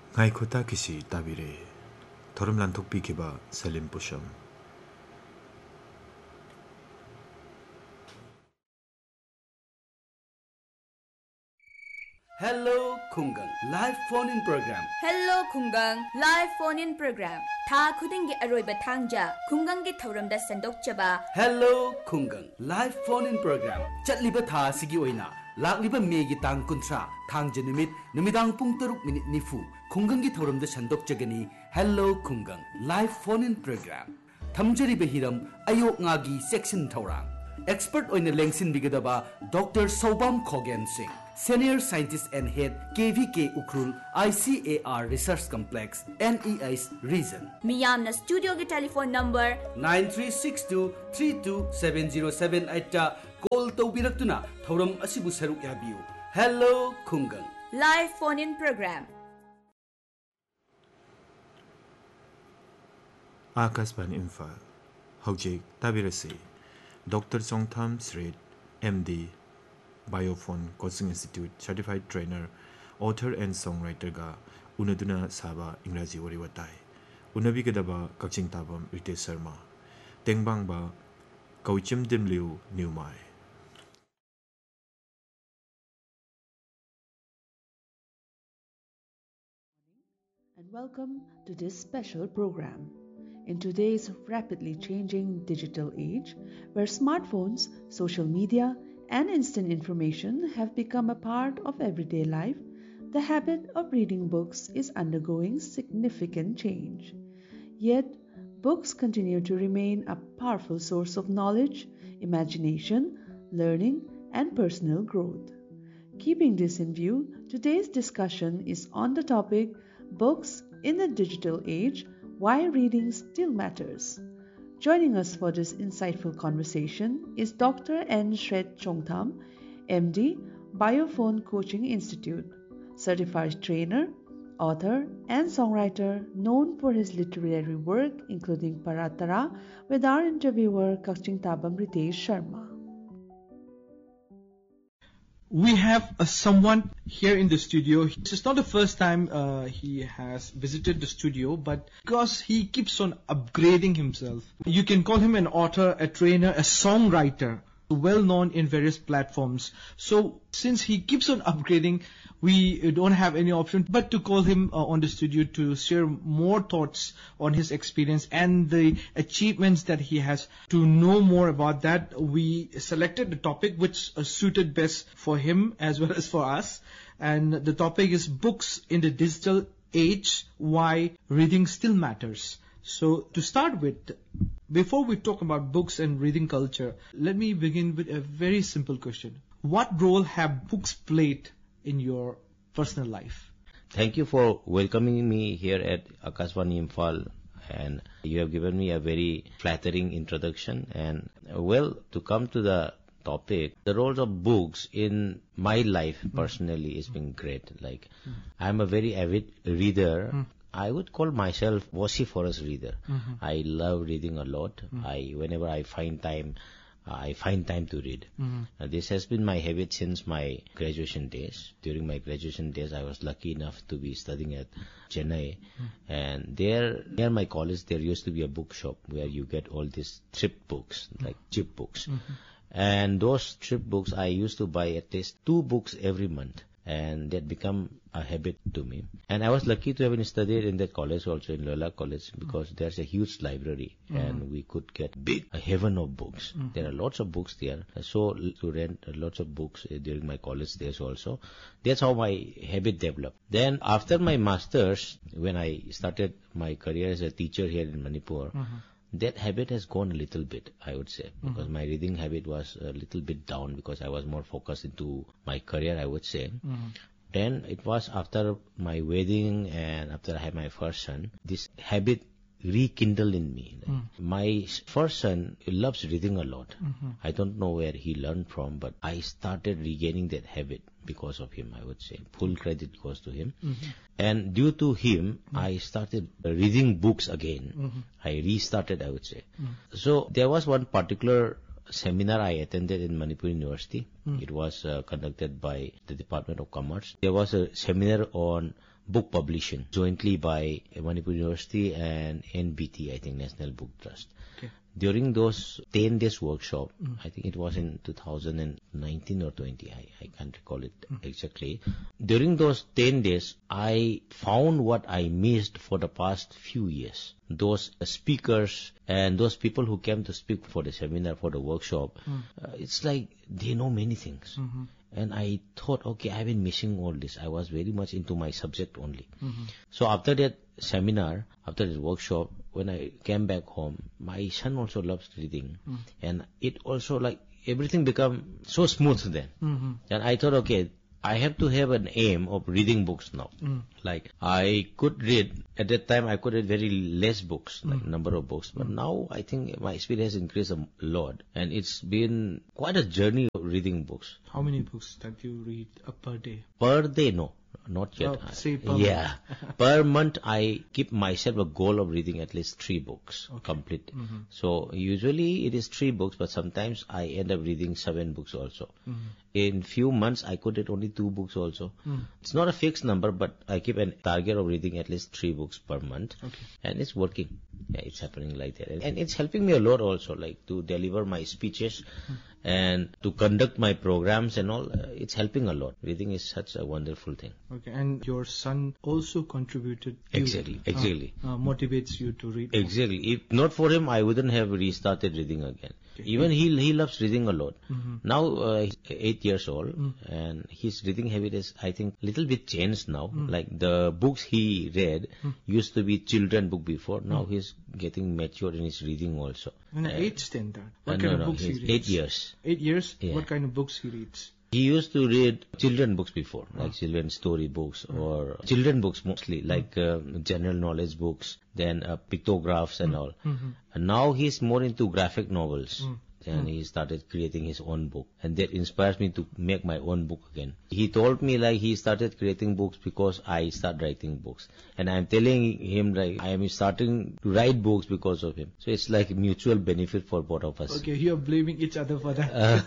Ngaikota kisi tabire, thorum lantuk pikiba Salim Pusham. Hello Khungang live phone-in program. Hello Khungang live phone-in program. Tha khudingi aroiba thangja Khungangi thauramda sandokchaba. Hello Khungang live phone-in program. Chatliba tha sigi oina lakliba megi tang kuntra thangja numidang pung 3 nifu Khungangi thauramda sandokchagani. Hello Khungang live phone-in program. Thamjari behiram ayok ngagi section thaurang. Expert oina lengsin bigadaba Dr. Sobam Khogen Singh, Senior Scientist and Head KVK Ukrul ICAR Research Complex NEI's Region. Miyamna studio ki telephone number 9362327078 ta call tawbiraktuna thauram asibu saruk yabiu. Hello Khungang live phone-in program. Akasban Imphal, Hojik Tabirasi, Dr. Songtham Srit, MD, Biophone Coaching Institute, Certified Trainer, Author and Songwriter ga Unaduna Saba Ingraji Wariwatai, Unabi Gadaba Kaching Tabam Rite Sharma, Tengbang ba Kauchim Dimliu Newmai. And welcome to this special program. In today's rapidly changing digital age, where smartphones, social media, and instant information have become a part of everyday life, the habit of reading books is undergoing significant change. Yet, books continue to remain a powerful source of knowledge, imagination, learning, and personal growth. Keeping this in view, today's discussion is on the topic Books in the Digital Age, Why Reading Still Matters. Joining us for this insightful conversation is Dr. N. Shred Chongtham, MD, Biophone Coaching Institute, certified trainer, author, and songwriter known for his literary work including Paratara, with our interviewer Kaching Tabam Ritesh Sharma. We have someone here in the studio. This is not the first time he has visited the studio, but because he keeps on upgrading himself. You can call him an author, a trainer, a songwriter, well known in various platforms. So since he keeps on upgrading, we don't have any option but to call him on the studio to share more thoughts on his experience and the achievements that he has. To know more about that, we selected the topic which suited best for him as well as for us. And the topic is Books in the Digital Age, Why Reading Still Matters. So to start with, before we talk about books and reading culture, let me begin with a very simple question. What role have books played in your personal life? Thank you for welcoming me here at Akasvani Imphal, and you have given me a very flattering introduction. And well, to come to the topic, the roles of books in my life personally has been great. Like, I'm a very avid reader. I would call myself vociferous reader. I love reading a lot. Whenever I find time to read. This has been my habit since my graduation days. During my graduation days, I was lucky enough to be studying at Chennai. And there, near my college, there used to be a bookshop where you get all these thrift books, like cheap books. And those thrift books, I used to buy at least 2 books every month. And that become a habit to me. And I was lucky to have studied in that college also, in Loyola College, because there's a huge library and we could get a heaven of books. There are lots of books there. So to rent lots of books during my college days also. That's how my habit developed. Then after my master's, when I started my career as a teacher here in Manipur, that habit has gone a little bit, I would say, because my reading habit was a little bit down because I was more focused into my career, I would say. Then it was after my wedding and after I had my first son, this habit rekindled in me. My first son loves reading a lot. I don't know where he learned from, but I started regaining that habit because of him, I would say. Full credit goes to him. And due to him, I started reading books again. I restarted, I would say. So there was one particular seminar I attended in Manipur University. It was conducted by the Department of Commerce. There was a seminar on book publishing jointly by Manipur University and NBT, I think National Book Trust. Okay. During those 10 days workshop, I think it was in 2019 or 20, I can't recall it exactly. During those 10 days, I found what I missed for the past few years. Those speakers and those people who came to speak for the seminar, for the workshop, it's like they know many things. And I thought, okay, I've been missing all this. I was very much into my subject only. So after that seminar, after that workshop, when I came back home, my son also loves reading. And it also like, everything become so smooth then. And I thought, okay, I have to have an aim of reading books now. Like I could read, at that time I could read very less books, like number of books. But now I think my speed has increased a lot. And it's been quite a journey of reading books. How many books that you read per day? Per day, no. Not yet. Say per month. Per month I keep myself a goal of reading at least 3 books complete. So usually it is 3 books, but sometimes I end up reading 7 books also. In few months I could read only 2 books also. It's not a fixed number, but I keep a target of reading at least 3 books per month. And it's working. Yeah, it's happening like that. And it's helping me a lot also, like to deliver my speeches and to conduct my programs and all. It's helping a lot. Reading is such a wonderful thing. Okay, and your son also contributed to Exactly. Motivates you to read. Exactly. If not for him, I wouldn't have restarted reading again. Even he loves reading a lot. Now he's 8 years old, and his reading habit is, I think, little bit changed now. Like the books he read used to be children book before. Now he's getting mature in his reading also. And age standard. What kind of books he reads? 8 years. 8 years? Yeah. What kind of books he reads? He used to read children books before, like children story books or children books mostly, like general knowledge books, then pictographs and all. And now he's more into graphic novels. And he started creating his own book, and that inspires me to make my own book again. He told me like he started creating books because I started writing books, and I'm telling him like I am starting to write books because of him. So it's like mutual benefit for both of us. Okay, you're blaming each other for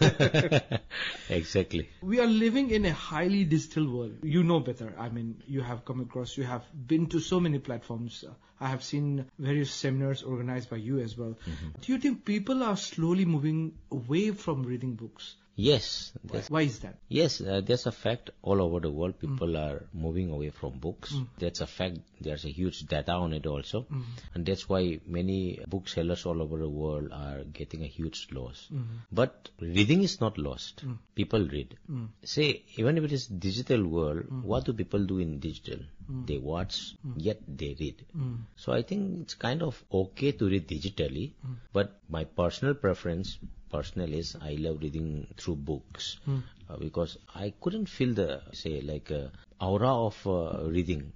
that. Exactly. We are living in a highly digital world. You know better. I mean, you have come across, you have been to so many platforms. I have seen various seminars organized by you as well. Do you think people are slowly moving away from reading books? Yes. Why is that? Yes, that's a fact. All over the world, people are moving away from books. That's a fact. There's a huge data on it also. And that's why many booksellers all over the world are getting a huge loss. But reading is not lost. People read. Say, even if it is digital world, what do people do in digital? They watch, yet they read. So I think it's kind of okay to read digitally. But my personal preference is I love reading through books because I couldn't feel the, say, like aura of reading.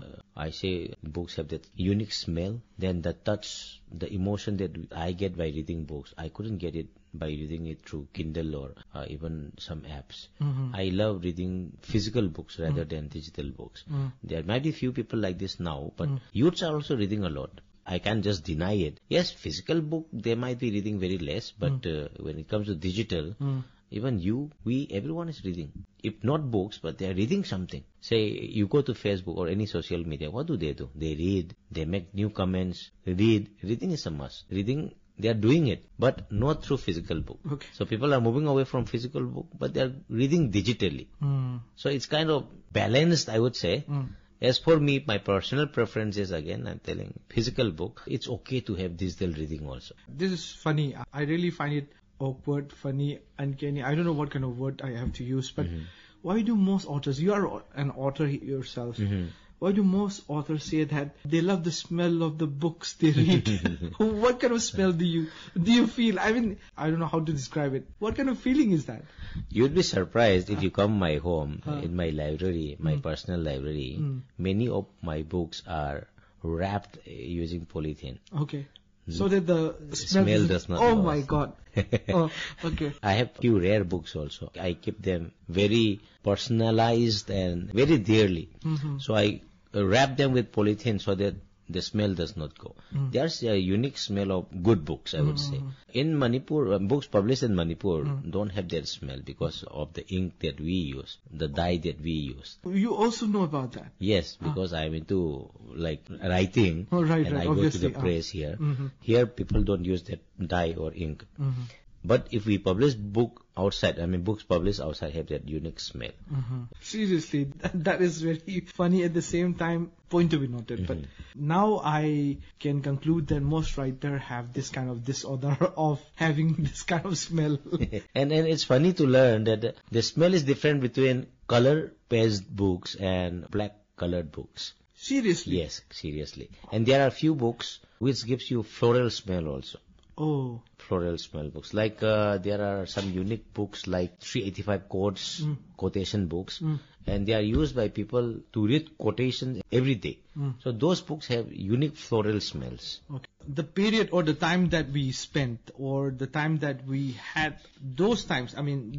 I say books have that unique smell, then the touch, the emotion that I get by reading books, I couldn't get it by reading it through Kindle or even some apps. I love reading physical books rather than digital books. There might be few people like this now, but youths are also reading a lot. I can't just deny it. Yes, physical book, they might be reading very less, but when it comes to digital, even everyone is reading. If not books, but they are reading something. Say, you go to Facebook or any social media, what do? They read, they make new comments, read. Reading is a must. Reading, they are doing it, but not through physical book. Okay. So people are moving away from physical book, but they are reading digitally. So it's kind of balanced, I would say. As for me, my personal preference is, again, I'm telling, physical book. It's okay to have digital reading also. This is funny. I really find it awkward, funny, uncanny. I don't know what kind of word I have to use, but why do most authors, you are an author yourself, why do most authors say that they love the smell of the books they read? What kind of smell do you feel? I mean, I don't know how to describe it. What kind of feeling is that? You'd be surprised if you come my home, in my library, my personal library. Many of my books are wrapped using polythene. Okay. So that the smell does not Oh loss. my God. Oh, okay. I have few rare books also. I keep them very personalized and very dearly. So I wrap them with polythene so that the smell does not go. There's a unique smell of good books, I would say. In Manipur, books published in Manipur don't have that smell because of the ink that we use, the dye that we use. You also know about that? Yes, because I'm into like writing, right, and I go to the press here. Here people don't use that dye or ink. But if we publish book outside, books published outside have that unique smell. Seriously, that is very funny, at the same time point to be noted. But now I can conclude that most writers have this kind of disorder of having this kind of smell. and it's funny to learn that the smell is different between color paged books and black colored books. Seriously? Yes, seriously. And there are few books which gives you floral smell also. Oh. Floral smell books. Like there are some unique books like 385 quotes, quotation books, and they are used by people to read quotations every day. So those books have unique floral smells. Okay. The period or the time that we spent or the time that we had, those times,